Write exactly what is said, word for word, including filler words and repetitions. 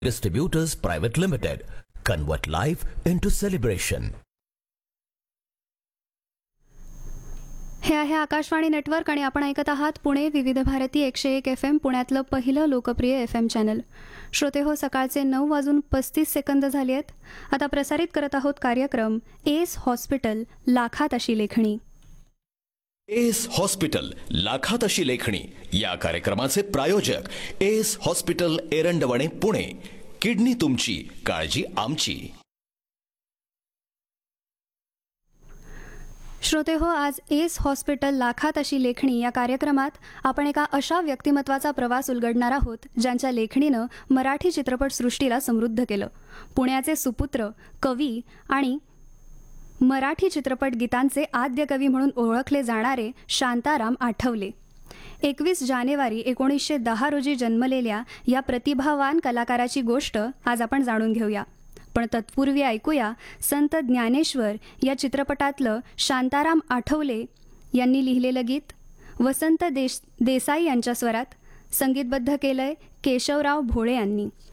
Distributors Private Limited. Convert life into celebration. हे आहे Akashvani network आणि आपण ऐकत आहात पुणे विविध भारती एकशे एक एफ एम, पुण्यातलं पहिलं लोकप्रिय एफ एम चॅनल. श्रोते हो, सकाळचे नऊ वाजून पस्तीस सेकंद झाली आहेत. आता प्रसारित करत आहोत कार्यक्रम एस हॉस्पिटल लाखात अशी लेखणी. एस हॉस्पिटल लाखात अशी लेखणी या कार्यक्रमाचे प्रायोजक S hospital Erandwane Pune. Kidney तुमची, काळजी आमची. श्रोते हो, आज एस हॉस्पिटल लाखात अशी लेखणी या कार्यक्रमात आपण एका अशा व्यक्तिमत्वाचा प्रवास उलगडणार आहोत ज्यांच्या लेखणीनं मराठी चित्रपटसृष्टीला समृद्ध केलं. पुण्याचे सुपुत्र, कवी आणि मराठी चित्रपट गीतांचे आद्य कवी म्हणून ओळखले जाणारे शांताराम आठवले. एकवीस जानेवारी एकोणीसशे दहा रोजी जन्मलेल्या या प्रतिभावान कलाकाराची गोष्ट आज आपण जाणून घेऊया. पण तत्पूर्वी ऐकूया संत ज्ञानेश्वर या चित्रपटातलं शांताराम आठवले यांनी लिहिलेलं गीत. वसंत देश देसाई यांच्या स्वरात संगीतबद्ध केलंय केशवराव भोळे यांनी.